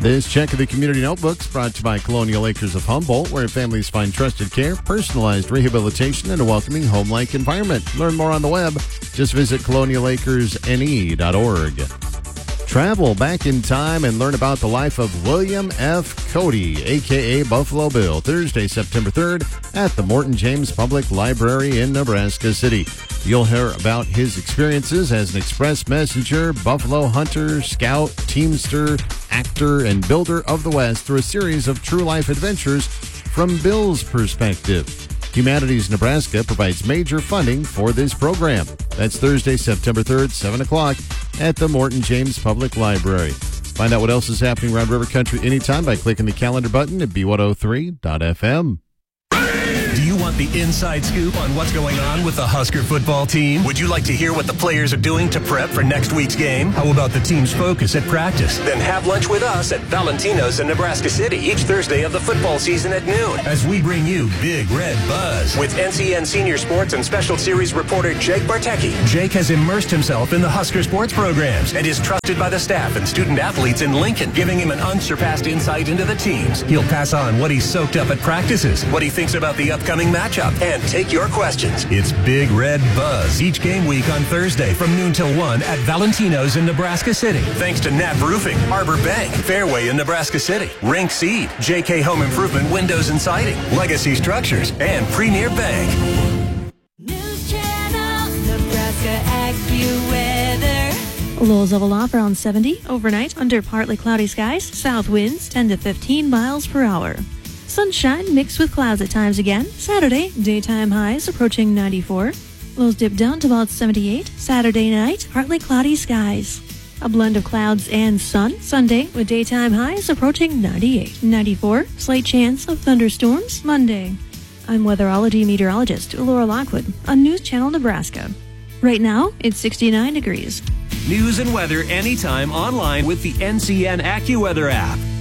This check of the Community Notebook is brought to you by Colonial Acres of Humboldt, where families find trusted care, personalized rehabilitation, and a welcoming home-like environment. Learn more on the web. Just visit colonialacresne.org. Travel back in time and learn about the life of William F. Cody, a.k.a. Buffalo Bill, Thursday, September 3rd at the Morton James Public Library in Nebraska City. You'll hear about his experiences as an express messenger, buffalo hunter, scout, teamster, actor, and builder of the West through a series of true life adventures from Bill's perspective. Humanities Nebraska provides major funding for this program. That's Thursday, September 3rd, 7 o'clock at the Morton James Public Library. Find out what else is happening around River Country anytime by clicking the calendar button at B103.fm. Do you want the inside scoop on what's going on with the Husker football team? Would you like to hear what the players are doing to prep for next week's game? How about the team's focus at practice? Then have lunch with us at Valentino's in Nebraska City each Thursday of the football season at noon as we bring you Big Red Buzz with NCN Senior Sports and Special Series reporter Jake Bartecki. Jake has immersed himself in the Husker sports programs and is trusted by the staff and student athletes in Lincoln, giving him an unsurpassed insight into the teams. He'll pass on what he's soaked up at practices, what he thinks about the upcoming matchup, and take your questions. It's Big Red Buzz each game week on Thursday from noon till 1 at Valentino's in Nebraska City. Thanks to Nat Roofing, Arbor Bank, Fairway in Nebraska City, Rink Seed, JK Home Improvement Windows and Siding, Legacy Structures, and Premier Bank. News Channel, Nebraska AccuWeather. Lows level off around 70 overnight under partly cloudy skies. South winds 10 to 15 miles per hour. Sunshine mixed with clouds at times again. Saturday, daytime highs approaching 94. Lows dip down to about 78. Saturday night, partly cloudy skies. A blend of clouds and sun. Sunday with daytime highs approaching 98. 94, slight chance of thunderstorms Monday. I'm weatherology meteorologist Laura Lockwood on News Channel Nebraska. Right now, it's 69 degrees. News and weather anytime online with the NCN AccuWeather app.